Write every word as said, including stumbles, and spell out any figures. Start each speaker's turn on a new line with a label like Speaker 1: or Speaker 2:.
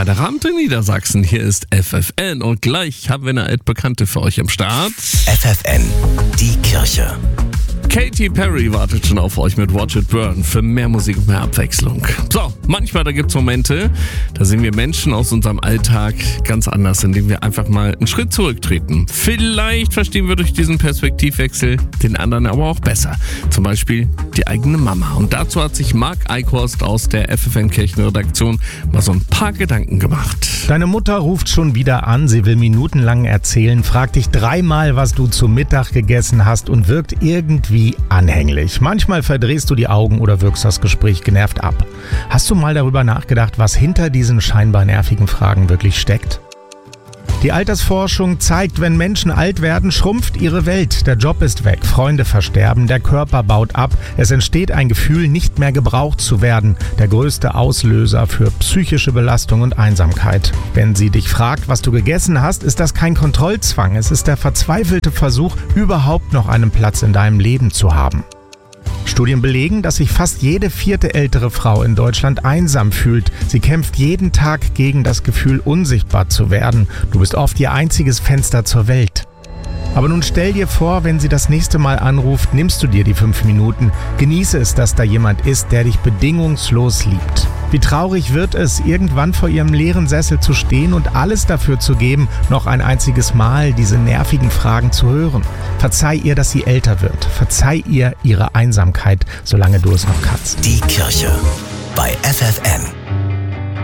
Speaker 1: bei der Rampe in Niedersachsen. Hier ist F F N und gleich haben wir eine altbekannte für euch am Start.
Speaker 2: F F N, die Kirche.
Speaker 1: Katy Perry wartet schon auf euch mit Watch It Burn für mehr Musik und mehr Abwechslung. So, manchmal da gibt's Momente, da sehen wir Menschen aus unserem Alltag ganz anders, indem wir einfach mal einen Schritt zurücktreten. Vielleicht verstehen wir durch diesen Perspektivwechsel den anderen aber auch besser. Zum Beispiel die eigene Mama. Und dazu hat sich Marc Eichhorst aus der F F N-Kirchenredaktion mal so ein paar Gedanken gemacht.
Speaker 3: Deine Mutter ruft schon wieder an, sie will minutenlang erzählen, fragt dich dreimal, was du zu Mittag gegessen hast und wirkt irgendwie anhänglich. Manchmal verdrehst du die Augen oder wirkst das Gespräch genervt ab. Hast du mal darüber nachgedacht, was hinter diesen scheinbar nervigen Fragen wirklich steckt? Die Altersforschung zeigt, wenn Menschen alt werden, schrumpft ihre Welt. Der Job ist weg, Freunde versterben, der Körper baut ab. Es entsteht ein Gefühl, nicht mehr gebraucht zu werden. Der größte Auslöser für psychische Belastung und Einsamkeit. Wenn sie dich fragt, was du gegessen hast, ist das kein Kontrollzwang. Es ist der verzweifelte Versuch, überhaupt noch einen Platz in deinem Leben zu haben. Studien belegen, dass sich fast jede vierte ältere Frau in Deutschland einsam fühlt. Sie kämpft jeden Tag gegen das Gefühl, unsichtbar zu werden. Du bist oft ihr einziges Fenster zur Welt. Aber nun stell dir vor, wenn sie das nächste Mal anruft, nimmst du dir die fünf Minuten. Genieße es, dass da jemand ist, der dich bedingungslos liebt. Wie traurig wird es, irgendwann vor ihrem leeren Sessel zu stehen und alles dafür zu geben, noch ein einziges Mal diese nervigen Fragen zu hören. Verzeih ihr, dass sie älter wird. Verzeih ihr ihre Einsamkeit, solange du es noch kannst.
Speaker 2: Die Kirche bei F F N.